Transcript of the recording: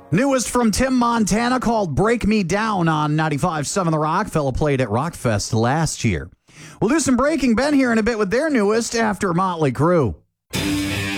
Newest from Tim Montana called Break Me Down on 95.7 The Rock. Fella played at Rockfest last year. We'll do some Breaking Ben here in a bit with their newest after Motley Crue.